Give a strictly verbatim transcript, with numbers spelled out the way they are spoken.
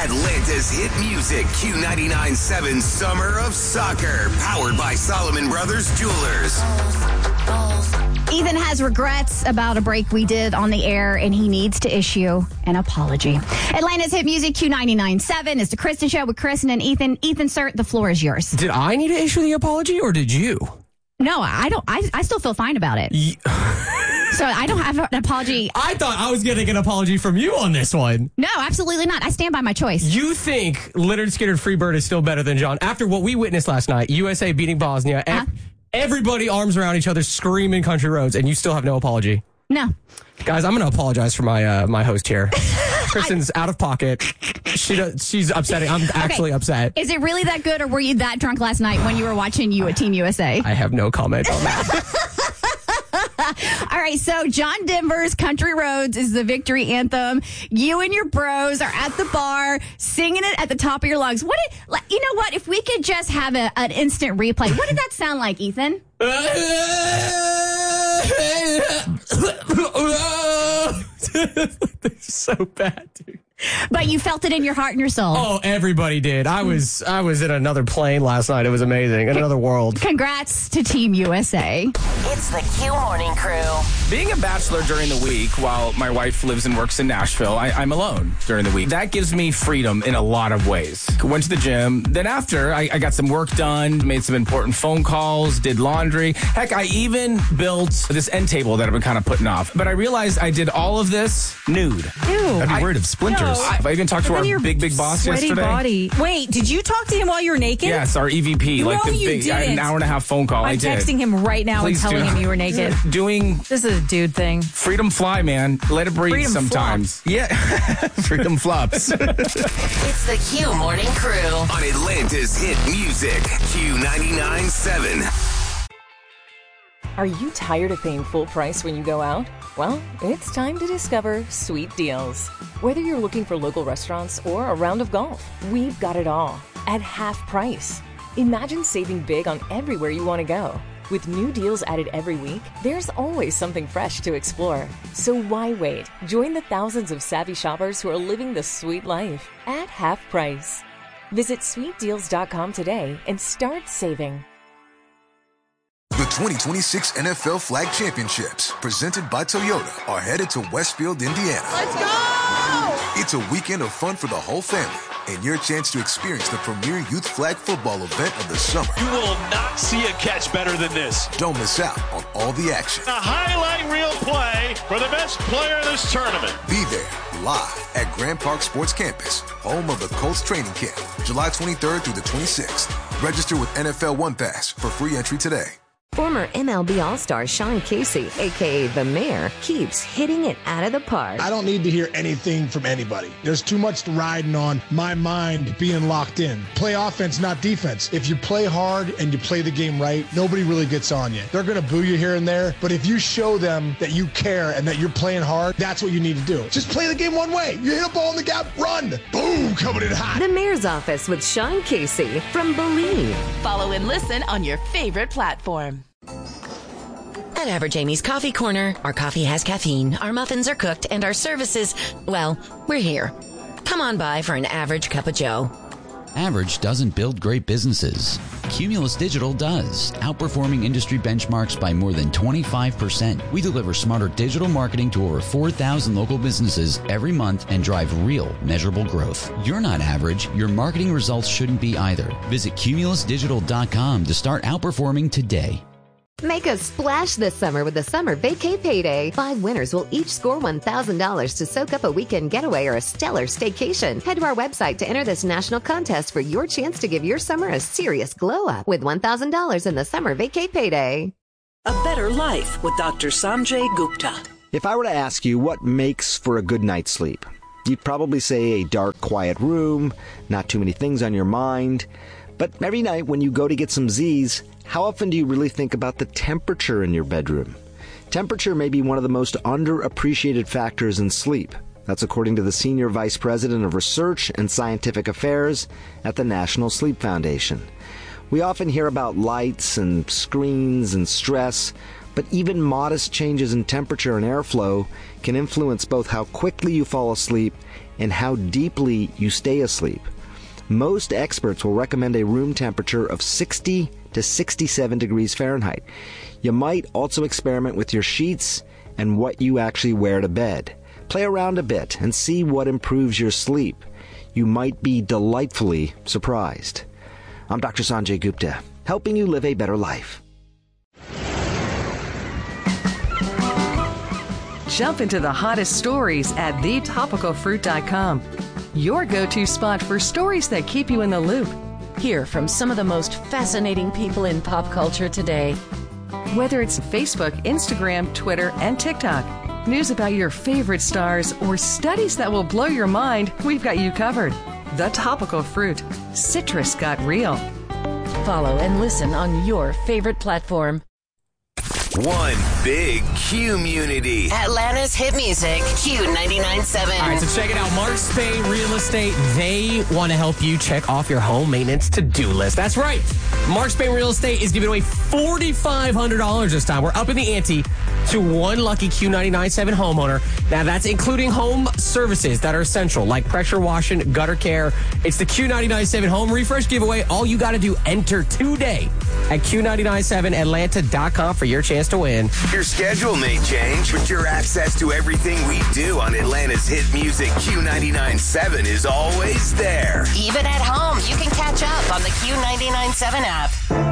Atlanta's hit music, Q ninety-nine point seven Summer of Soccer, powered by Solomon Brothers Jewelers. Ethan has regrets about a break we did on the air, and he needs to issue an apology. Atlanta's hit music, Q ninety-nine point seven, is the Kristen Show with Kristen and Ethan. Ethan, sir, the floor is yours. Did I need to issue the apology, or did you? No, I don't. I, I still feel fine about it. Ye- So I don't have an apology. I thought I was getting an apology from you on this one. No, absolutely not. I stand by my choice. You think Leonard Skinner Freebird is still better than John? After what we witnessed last night, U S A beating Bosnia, Uh-huh. everybody arms around each other screaming country roads, and you still have no apology. No. Guys, I'm going to apologize for my uh, my host here. Kristen's out of pocket. She does, she's upsetting. I'm actually Okay. upset. Is it really that good, or were you that drunk last night when you were watching you at Team U S A? I have no comment on that. All right, so John Denver's Country Roads is the victory anthem. You and your bros are at the bar singing it at the top of your lungs. What did, like, you know what? If we could just have a, an instant replay, what did that sound like, Ethan? It's so bad, dude. But you felt it in your heart and your soul. Oh, everybody did. I was I was in another plane last night. It was amazing. In another world. Congrats to Team U S A. It's the Q Morning Crew. Being a bachelor during the week while my wife lives and works in Nashville, I, I'm alone during the week. That gives me freedom in a lot of ways. Went to the gym. Then after, I, I got some work done, made some important phone calls, did laundry. Heck, I even built this end table that I've been kind of putting off. But I realized I did all of this nude. Ew. I'd be I- worried of splinters. No. I, I even talked to But our then your big, big boss sweaty yesterday. Body. Wait, did you talk to him while you were naked? Yes, our E V P. No, like the you big, I had an didn't. hour and a half phone call. I'm I did. texting him right now Please and do telling not. him you were naked. Doing This is a dude thing. freedom fly, man. Let it breathe Freedom sometimes. Yeah. Freedom flops. It's the Q Morning Crew. On Atlanta's hit music, Q ninety-nine point seven. Are you tired of paying full price when you go out? Well, it's time to discover Sweet Deals. Whether you're looking for local restaurants or a round of golf, we've got it all at half price. Imagine saving big on everywhere you want to go. With new deals added every week, there's always something fresh to explore. So why wait? Join the thousands of savvy shoppers who are living the sweet life at half price. Visit sweet deals dot com today and start saving. The twenty twenty-six N F L Flag Championships, presented by Toyota, are headed to Westfield, Indiana. Let's go! It's a weekend of fun for the whole family and your chance to experience the premier youth flag football event of the summer. You will not see a catch better than this. Don't miss out on all the action. A highlight reel play for the best player in this tournament. Be there live at Grand Park Sports Campus, home of the Colts training camp, July twenty-third through the twenty-sixth. Register with N F L One Pass for free entry today. Former M L B All-Star Sean Casey, a k a. The Mayor, keeps hitting it out of the park. I don't need to hear anything from anybody. There's too much riding on my mind being locked in. Play offense, not defense. If you play hard and you play the game right, nobody really gets on you. They're going to boo you here and there, but if you show them that you care and that you're playing hard, that's what you need to do. Just play the game one way. You hit a ball in the gap, run. Boom, coming in hot. The Mayor's Office with Sean Casey from Believe. Follow and listen on your favorite platform. At Average Amy's Coffee Corner, our coffee has caffeine, our muffins are cooked, and our services, well, we're here. Come on by for an average cup of joe. Average doesn't build great businesses. Cumulus Digital does, outperforming industry benchmarks by more than twenty-five percent. We deliver smarter digital marketing to over four thousand local businesses every month and drive real, measurable growth. You're not average. Your marketing results shouldn't be either. Visit cumulus digital dot com to start outperforming today. Make a splash this summer with the Summer Vacay Payday. Five winners will each score one thousand dollars to soak up a weekend getaway or a stellar staycation. Head to our website to enter this national contest for your chance to give your summer a serious glow-up with one thousand dollars in the Summer Vacay Payday. A better life with Doctor Sanjay Gupta. If I were to ask you what makes for a good night's sleep, you'd probably say a dark, quiet room, not too many things on your mind. But every night when you go to get some Z's, how often do you really think about the temperature in your bedroom? Temperature may be one of the most underappreciated factors in sleep. That's according to the Senior Vice President of Research and Scientific Affairs at the National Sleep Foundation. We often hear about lights and screens and stress, but even modest changes in temperature and airflow can influence both how quickly you fall asleep and how deeply you stay asleep. Most experts will recommend a room temperature of sixty to sixty-seven degrees Fahrenheit. You might also experiment with your sheets and what you actually wear to bed. Play around a bit and see what improves your sleep. You might be delightfully surprised. I'm Doctor Sanjay Gupta, helping you live a better life. Jump into the hottest stories at the topical fruit dot com. Your go-to spot for stories that keep you in the loop. Hear from some of the most fascinating people in pop culture today. Whether it's Facebook, Instagram, Twitter, and TikTok, news about your favorite stars, or studies that will blow your mind, we've got you covered. The Topical Fruit. Citrus got real. Follow and listen on your favorite platform. One big Q-munity. Atlanta's hit music, Q ninety-nine point seven. All right, so check it out. Mark Spain Real Estate, they want to help you check off your home maintenance to-do list. That's right. Mark Spain Real Estate is giving away four thousand five hundred dollars this time. We're upping the ante to one lucky Q ninety-nine point seven homeowner. Now, that's including home services that are essential, like pressure washing, gutter care. It's the Q ninety-nine point seven Home Refresh giveaway. All you got to do, enter today at Q ninety-nine point seven Atlanta dot com for your chance to win. Your schedule may change, but your access to everything we do on Atlanta's hit music Q ninety-nine point seven is always there. Even at home, you can catch up on the Q ninety-nine point seven app.